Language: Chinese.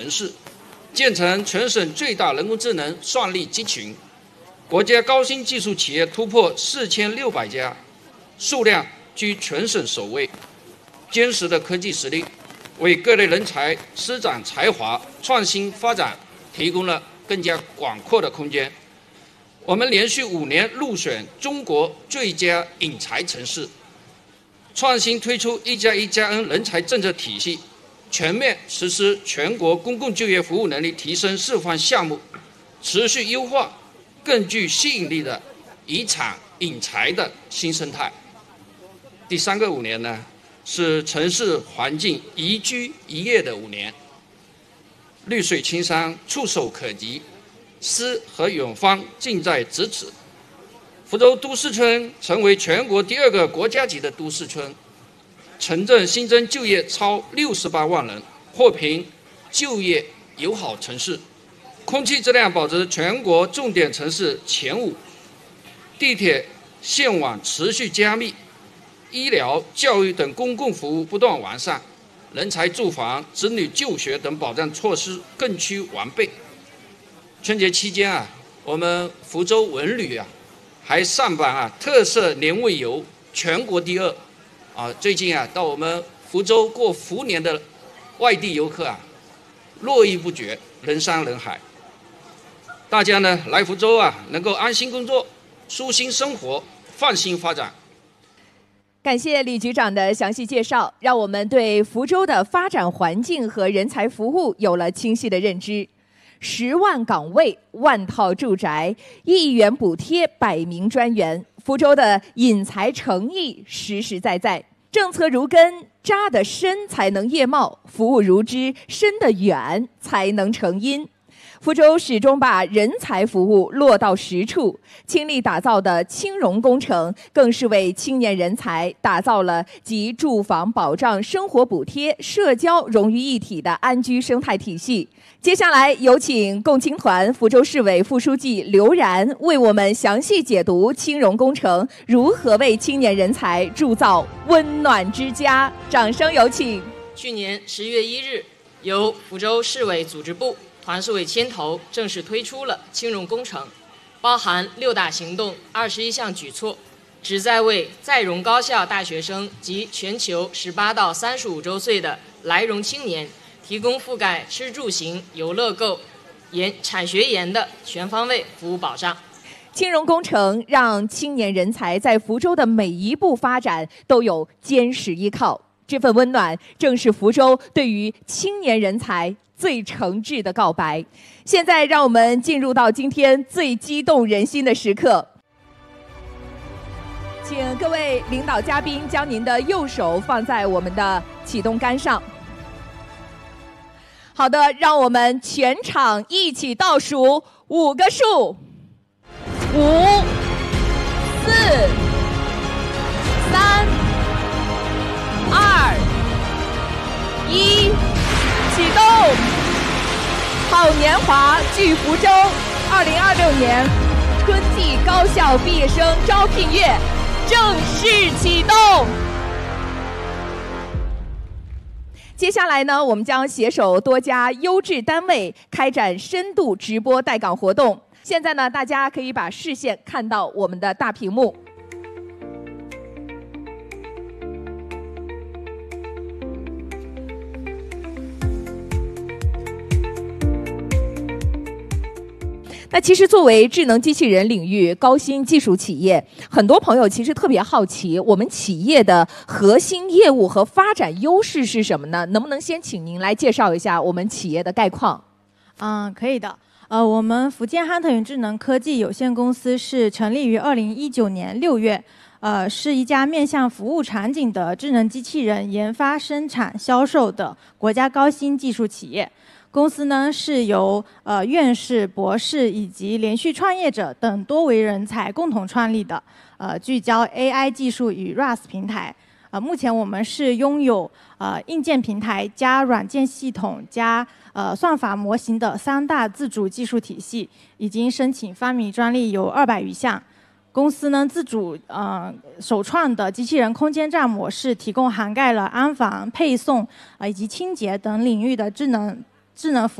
城市，建成全省最大人工智能算力集群，国家高新技术企业突破4600家，数量居全省首位。坚实的科技实力为各类人才施展才华、创新发展提供了更加广阔的空间。我们连续5年入选中国最佳引才城市，创新推出1+1+N 人才政策体系，全面实施全国公共就业服务能力提升示范项目，持续优化更具吸引力的以产引才的新生态。第3个5年呢，是城市环境宜居宜业的5年，绿水青山触手可及，诗和远方近在咫尺。福州都市村成为全国第2个国家级的都市村，城镇新增就业超68万人，获评就业友好城市，空气质量保持全国重点城市前5，地铁线网持续加密，医疗、教育等公共服务不断完善，人才住房、子女就学等保障措施更趋完备。春节期间我们福州文旅还上榜特色年味游全国第2。最近到我们福州过福年的外地游客络绎不绝，人山人海。大家呢来福州能够安心工作、舒心生活、放心发展。 感谢李局长的详细介绍，让我们对福州的发展环境和人才服务有了清晰的认知。10万岗位、万套住宅、1亿元补贴、100名专员，福州的引才诚意实实在在。政策如根，扎得深才能叶茂；服务如枝，伸得远才能成荫。福州始终把人才服务落到实处，倾力打造的青融工程，更是为青年人才打造了集住房保障、生活补贴、社交融于一体的安居生态体系。接下来有请共青团福州市委副书记刘然为我们详细解读青融工程如何为青年人才铸造温暖之家。掌声有请。 去年10月1日，由福州市委组织部、团市委牵头正式推出了青融工程，包含6大行动、21项举措，旨在为在融高校大学生及全球18到35周岁的来融青年提供覆盖吃住行、游乐购、产学研的全方位服务保障。 青融工程让青年人才在福州的每一步发展都有坚实依靠，这份温暖正是福州对于青年人才最诚挚的告白。现在让我们进入到今天最激动人心的时刻，请各位领导嘉宾将您的右手放在我们的启动杆上。好的，让我们全场一起倒数5个数：5、4、3、2、1，启动！好年华聚福州，2026年春季高校毕业生招聘月正式启动。接下来呢，我们将携手多家优质单位开展深度直播带岗活动。现在呢，大家可以把视线看到我们的大屏幕。那其实作为智能机器人领域高新技术企业，很多朋友其实特别好奇，我们企业的核心业务和发展优势是什么呢？能不能先请您来介绍一下我们企业的概况？ 可以的。我们福建汉腾云智能科技有限公司是成立于2019年6月，是一家面向服务场景的智能机器人研发、生产、销售的国家高新技术企业。公司呢是由院士、博士以及连续创业者等多维人才共同创立的，聚焦 AI 技术与 RaaS 平台。目前我们是拥有硬件平台加软件系统加算法模型的3大自主技术体系，已经申请发明专利有200余项。公司呢自主首创的机器人空间站模式，提供涵盖了安防、配送以及清洁等领域的智能服务。